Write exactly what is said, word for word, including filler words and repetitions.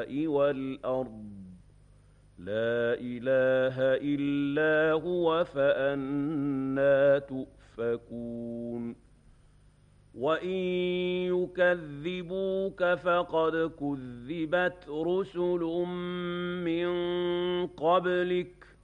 السَّمَاءِ وَالْأَرْضِ لَا إِلَٰهَ إِلَّا هُوَ فَأَنَّىٰ تُؤْفَكُونَ وَإِن يُكَذِّبُوكَ فَقَدْ كُذِّبَتْ رُسُلٌ مِّن قَبْلِكَ